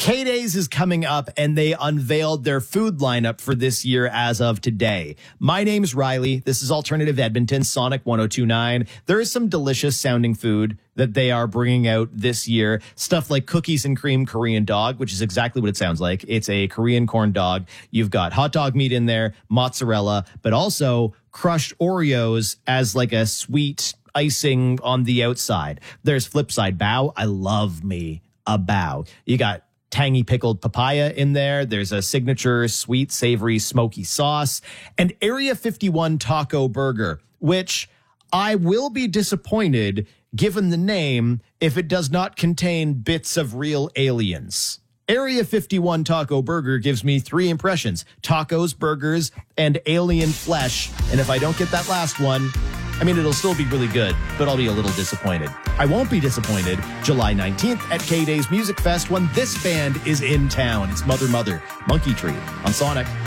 K-Days is coming up, and they unveiled their food lineup for this year as of today. My name's Riley. This is Alternative Edmonton, Sonic 102.9. There is some delicious sounding food that they are bringing out this year. Stuff like cookies and cream Korean dog, which is exactly what it sounds like. It's a Korean corn dog. You've got hot dog meat in there, mozzarella, but also crushed Oreos as like a sweet icing on the outside. There's Flipside Bao. I love me a bao. You got tangy pickled papaya in there. There's a signature sweet, savory, smoky sauce, and Area 51 Taco Burger, which I will be disappointed given the name if it does not contain bits of real aliens. Area 51 Taco Burger gives me three impressions: tacos, burgers, and alien flesh. And if I don't get that last one, I mean, it'll still be really good, but I'll be a little disappointed. I won't be disappointed July 19th at K-Days Music Fest when this band is in town. It's Mother, Monkey Tree on Sonic.